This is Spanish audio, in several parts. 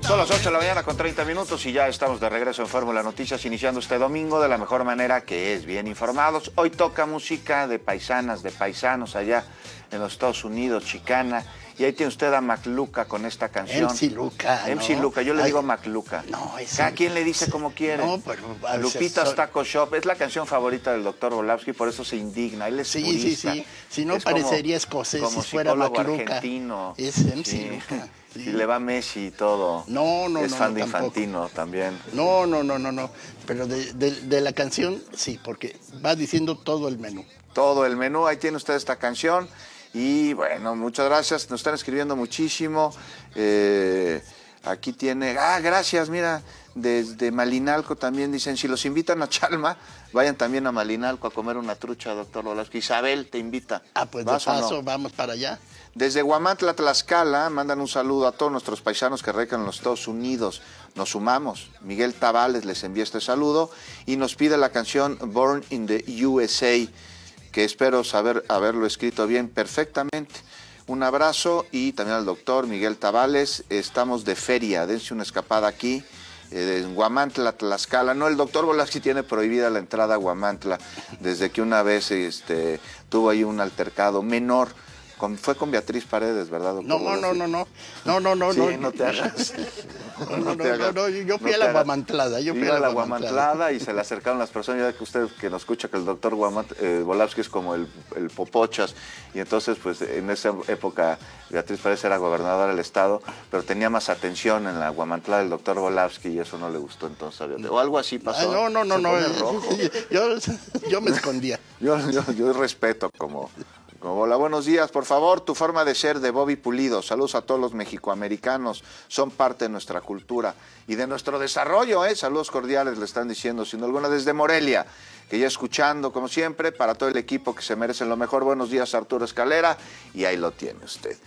Son las 8 de la mañana con 30 minutos y ya estamos de regreso en Fórmula Noticias, iniciando este domingo de la mejor manera, que es bien informados. Hoy toca música de paisanas, de paisanos allá en los Estados Unidos, chicana. Y ahí tiene usted a Macluca con esta canción. MC Luca, ¿no? MC Luca, yo le digo Macluca. No, es... Cada quien le dice como quiere. No, pero... Lupita's Taco Shop es la canción favorita del doctor Volavsky, por eso se indigna. Él es purista. Sí. Si no es parecería escocés como si fuera Macluca. argentino. Es MC Luca. Sí. Y le va Messi y todo. No. Es fan de tampoco. Infantino también. No. Pero de la canción, sí, porque va diciendo todo el menú. Todo el menú, ahí tiene usted esta canción. Y bueno, muchas gracias, nos están escribiendo muchísimo. Aquí tiene, gracias, mira, desde Malinalco también dicen, si los invitan a Chalma, vayan también a Malinalco a comer una trucha, doctor Volavsky. Isabel te invita. Pues de paso, vamos para allá. Desde Huamantla, Tlaxcala, mandan un saludo a todos nuestros paisanos que radican en los Estados Unidos. Nos sumamos. Miguel Tabales les envía este saludo y nos pide la canción Born in the USA, que espero haberlo escrito bien perfectamente. Un abrazo y también al doctor Miguel Tabales. Estamos de feria, dense una escapada aquí, en Huamantla, Tlaxcala. No, el doctor Volavsky tiene prohibida la entrada a Huamantla, desde que una vez tuvo ahí un altercado menor. Fue con Beatriz Paredes, ¿verdad, doctor? No. Sí, no te hagas. No, yo fui a la Guamantlada. Yo fui a la Guamantlada y se le acercaron las personas, ya que usted que nos escucha que el doctor Volavsky es como el Popochas, y entonces pues en esa época Beatriz Paredes era gobernadora del estado, pero tenía más atención en la Guamantlada del doctor Volavsky y eso no le gustó entonces a Beatriz. O algo así pasó. No. Yo me escondía. Yo respeto como... Hola, buenos días. Por favor, tu forma de ser de Bobby Pulido. Saludos a todos los mexicoamericanos. Son parte de nuestra cultura y de nuestro desarrollo, ¿eh? Saludos cordiales, le están diciendo, sin alguna, desde Morelia, que ya escuchando, como siempre, para todo el equipo que se merecen lo mejor. Buenos días, Arturo Escalera. Y ahí lo tiene usted.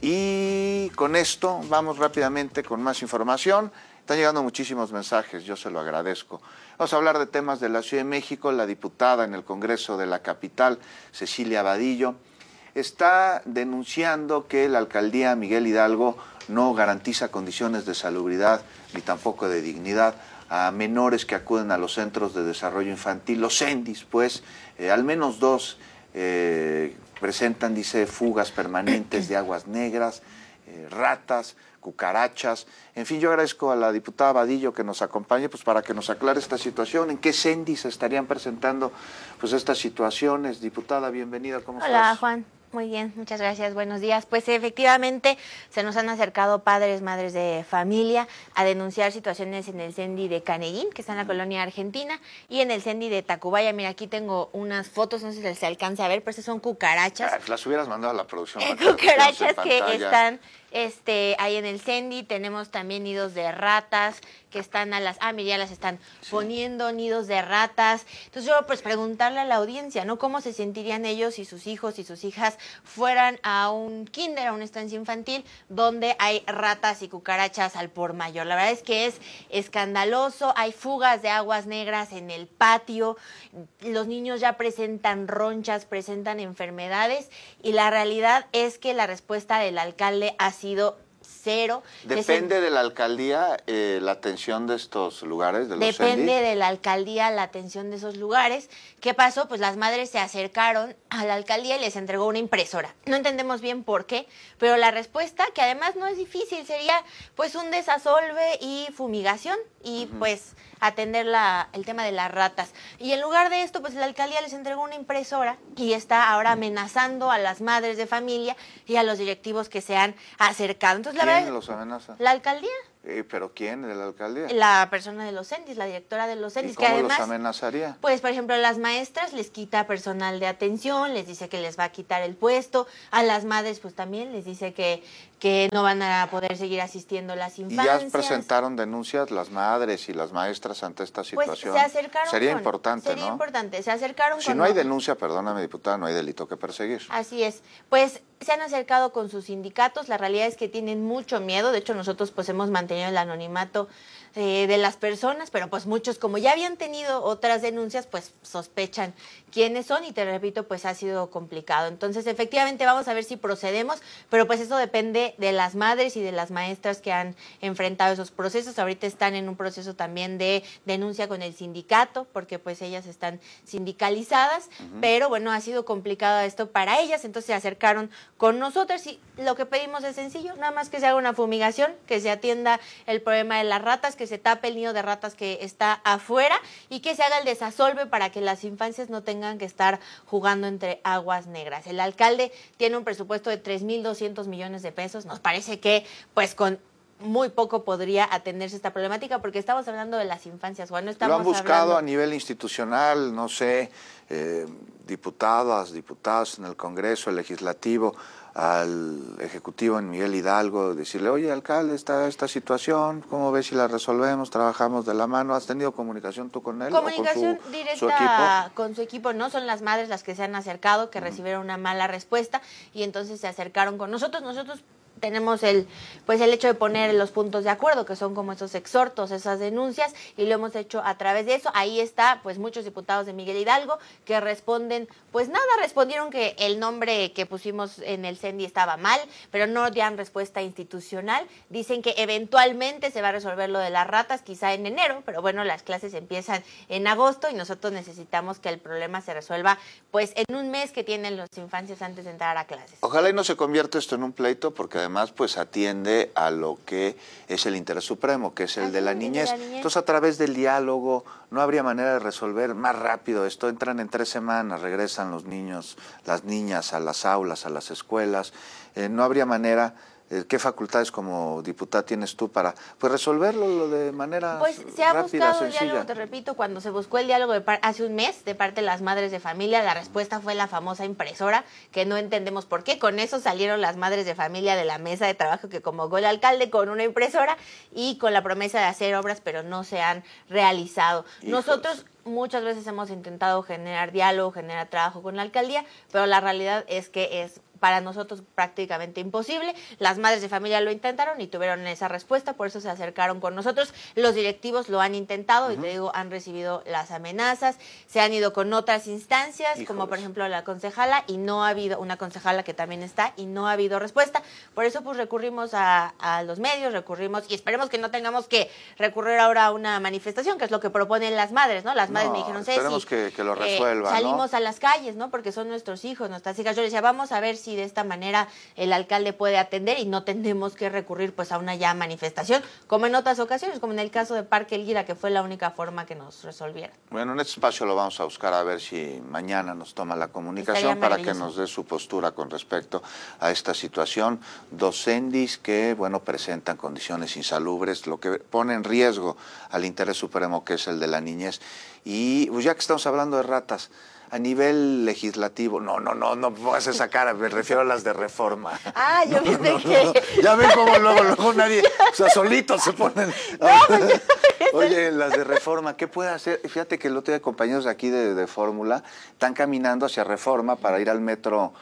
Y con esto vamos rápidamente con más información. Están llegando muchísimos mensajes, yo se lo agradezco. Vamos a hablar de temas de la Ciudad de México. La diputada en el Congreso de la capital, Cecilia Vadillo, está denunciando que la alcaldía Miguel Hidalgo no garantiza condiciones de salubridad ni tampoco de dignidad a menores que acuden a los centros de desarrollo infantil, los CENDIs, pues, al menos 2 presentan, dice, fugas permanentes de aguas negras, ratas, cucarachas. En fin, yo agradezco a la diputada Vadillo que nos acompañe pues para que nos aclare esta situación, en qué CENDIs se estarían presentando pues estas situaciones. Diputada, bienvenida, ¿cómo estás? Hola, Juan. Muy bien, muchas gracias, buenos días. Pues efectivamente se nos han acercado padres, madres de familia a denunciar situaciones en el CENDI de Caneguín, que está en la colonia Argentina, y en el CENDI de Tacubaya. Mira, aquí tengo unas fotos, no sé si se alcanza a ver, pero estas son cucarachas. Las hubieras mandado a la producción. Cucarachas que están ahí en el CENDI. Tenemos también nidos de ratas que están mira, ya las están poniendo, nidos de ratas. Entonces yo pues preguntarle a la audiencia, ¿no? ¿Cómo se sentirían ellos si sus hijos y sus hijas fueran a un kinder, a una estancia infantil, donde hay ratas y cucarachas al por mayor? La verdad es que es escandaloso, hay fugas de aguas negras en el patio, los niños ya presentan ronchas, presentan enfermedades, y la realidad es que la respuesta del alcalde ha sido cero. ¿Depende de la alcaldía la atención de estos lugares, de los Depende CENDI? de la alcaldía la atención de esos lugares. ¿Qué pasó? Pues las madres se acercaron a la alcaldía y les entregó una impresora. No entendemos bien por qué, pero la respuesta, que además no es difícil, sería pues un desasolve y fumigación y pues atender el tema de las ratas. Y en lugar de esto, pues la alcaldía les entregó una impresora y está ahora amenazando a las madres de familia y a los directivos que se han acercado. Entonces, ¿Quién los amenaza? La alcaldía. ¿Pero quién? ¿De la alcaldía? La persona de los CENDIs, la directora de los CENDIs. ¿Y cómo que además, los amenazaría? Pues, por ejemplo, a las maestras les quita personal de atención, les dice que les va a quitar el puesto. A las madres, pues también les dice que no van a poder seguir asistiendo las infancias. ¿Y ya presentaron denuncias las madres y las maestras ante esta situación? Pues se acercaron. Sería importante, Sería importante, se acercaron. Si no hay denuncia, perdóname, diputada, no hay delito que perseguir. Así es. Pues se han acercado con sus sindicatos. La realidad es que tienen mucho miedo. De hecho, nosotros pues hemos mantenido mantenido el anonimato de las personas, pero pues muchos, como ya habían tenido otras denuncias, pues sospechan quiénes son y te repito, pues ha sido complicado. Entonces, efectivamente, vamos a ver si procedemos, pero pues eso depende de las madres y de las maestras que han enfrentado esos procesos. Ahorita están en un proceso también de denuncia con el sindicato, porque pues ellas están sindicalizadas, pero bueno, ha sido complicado esto para ellas, entonces se acercaron con nosotros y lo que pedimos es sencillo, nada más que se haga una fumigación, que se atienda el problema de las ratas, que se tape el nido de ratas que está afuera y que se haga el desasolve para que las infancias no tengan que estar jugando entre aguas negras. El alcalde tiene un presupuesto de 3,200 millones de pesos. Nos parece que pues con muy poco podría atenderse esta problemática porque estamos hablando de las infancias. Bueno, estamos lo han buscado hablando... a nivel institucional, no sé, diputados en el Congreso, el Legislativo, al Ejecutivo en Miguel Hidalgo, decirle, oye, alcalde, está esta situación, ¿cómo ves si la resolvemos? Trabajamos de la mano. ¿Has tenido comunicación tú con él? Comunicación o con su directa equipo? con su equipo, no son las madres las que se han acercado, que recibieron una mala respuesta y entonces se acercaron con nosotros. Nosotros tenemos el hecho de poner los puntos de acuerdo, que son como esos exhortos, esas denuncias, y lo hemos hecho a través de eso. Ahí está, pues muchos diputados de Miguel Hidalgo que respondieron que el nombre que pusimos en el CENDI estaba mal, pero no dan respuesta institucional. Dicen que eventualmente se va a resolver lo de las ratas, quizá en enero, pero bueno, las clases empiezan en agosto y nosotros necesitamos que el problema se resuelva pues en un mes que tienen las infancias antes de entrar a clases. Ojalá y no se convierta esto en un pleito, porque además pues atiende a lo que es el interés supremo, que es el de la niñez. Entonces, a través del diálogo, no habría manera de resolver más rápido esto. Entran en 3 semanas, regresan los niños, las niñas a las aulas, a las escuelas. No habría manera. ¿Qué facultades como diputada tienes tú para resolverlo de manera pues se ha rápida, buscado el sencilla? diálogo, te repito, cuando se buscó el diálogo hace un mes de parte de las madres de familia, la respuesta fue la famosa impresora, que no entendemos por qué. Con eso salieron las madres de familia de la mesa de trabajo que convocó el alcalde con una impresora y con la promesa de hacer obras, pero no se han realizado. Hijos. Nosotros muchas veces hemos intentado generar diálogo, generar trabajo con la alcaldía, pero la realidad es que es para nosotros prácticamente imposible. Las madres de familia lo intentaron y tuvieron esa respuesta, por eso se acercaron con nosotros. Los directivos lo han intentado y te digo, han recibido las amenazas, se han ido con otras instancias, como por ejemplo la concejala, y no ha habido, una concejala que también está, y no ha habido respuesta. Por eso pues recurrimos a los medios, y esperemos que no tengamos que recurrir ahora a una manifestación, que es lo que proponen las madres, ¿no? Las madres me dijeron, esperemos que lo resuelvan, salimos ¿no? a las calles, ¿no? Porque son nuestros hijos, nuestras hijas. Yo les decía, vamos a ver si de esta manera el alcalde puede atender y no tenemos que recurrir pues a una ya manifestación, como en otras ocasiones, como en el caso de Parque Elguira, que fue la única forma que nos resolviera. Bueno, en este espacio lo vamos a buscar a ver si mañana nos toma la comunicación para que nos dé su postura con respecto a esta situación. 2 CENDIs que, bueno, presentan condiciones insalubres, lo que pone en riesgo al interés supremo, que es el de la niñez. Y pues ya que estamos hablando de ratas, a nivel legislativo, no pongas esa cara, me refiero a las de reforma. Ah, yo pensé que... Ya ven cómo luego nadie, o sea, solitos se ponen. Oye, las de reforma, ¿qué puede hacer? Fíjate que el otro día compañeros aquí de Fórmula están caminando hacia Reforma para ir al metro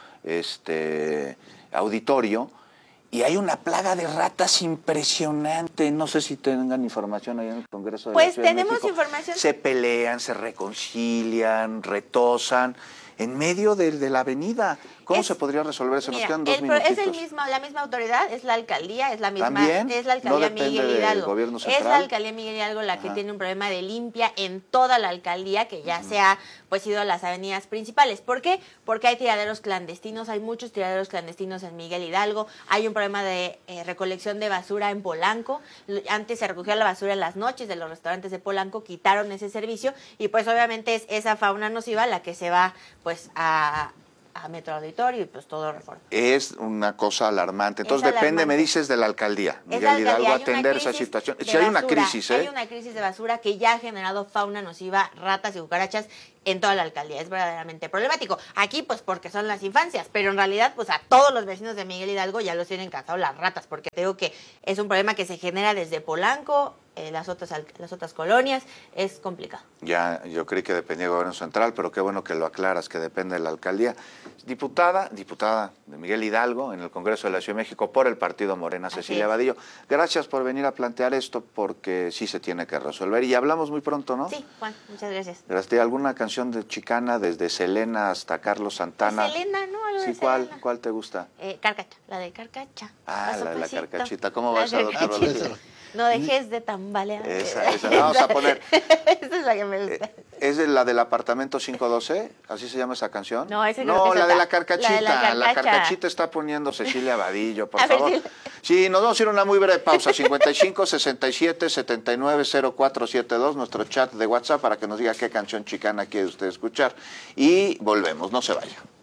Auditorio, y hay una plaga de ratas impresionante. No sé si tengan información ahí en el Congreso de la Ciudad de México. Pues tenemos información. Se pelean, se reconcilian, retosan en medio de la avenida. ¿Cómo se podría resolver? Se nos quedan 2 minutitos. Es la misma autoridad, es la alcaldía, es la misma. ¿También? Es la alcaldía ¿No Miguel depende del Hidalgo. gobierno central? Es la alcaldía Miguel Hidalgo la que tiene un problema de limpia en toda la alcaldía, que ya se ha ido a las avenidas principales. ¿Por qué? Porque hay tiraderos clandestinos, hay muchos tiraderos clandestinos en Miguel Hidalgo, hay un problema de recolección de basura en Polanco. Antes se recogía la basura en las noches de los restaurantes de Polanco, quitaron ese servicio y pues obviamente es esa fauna nociva la que se va pues a Metro Auditorio y pues todo Reforma. Es una cosa alarmante. Entonces depende, me dices, de la alcaldía. Miguel Hidalgo atender esa situación. Si hay una crisis, Hay una crisis de basura que ya ha generado fauna nociva, ratas y cucarachas en toda la alcaldía. Es verdaderamente problemático. Aquí pues porque son las infancias, pero en realidad pues a todos los vecinos de Miguel Hidalgo ya los tienen cansados las ratas, porque te digo que es un problema que se genera desde Polanco, las otras colonias, es complicado. Ya, yo creí que dependía del gobierno central, pero qué bueno que lo aclaras, que depende de la alcaldía. Diputada de Miguel Hidalgo en el Congreso de la Ciudad de México por el partido Morena, Cecilia Vadillo. Gracias por venir a plantear esto, porque sí se tiene que resolver. Y hablamos muy pronto, ¿no? Sí, Juan, muchas gracias. Gracias. ¿Alguna canción de Chicana, desde Selena hasta Carlos Santana? Selena, ¿no? Algo Sí, de ¿cuál te gusta? Carcacha, la de Carcacha. Ah, la de la pasito. carcachita. ¿Cómo va esa, doctor Rodríguez? No dejes de tambalear. Esa la vamos a poner. Esa es la que me gusta. ¿Es la del apartamento 512? ¿Así se llama esa canción? No, esa no, creo que la es de otra. la carcachita. La de la La carcacha. carcachita está poniendo Cecilia Vadillo, por A ver, favor. Sí, nos vamos a ir a una muy breve pausa. 55 67 79 0472, nuestro chat de WhatsApp, para que nos diga qué canción chicana quiere usted escuchar. Y volvemos, no se vaya.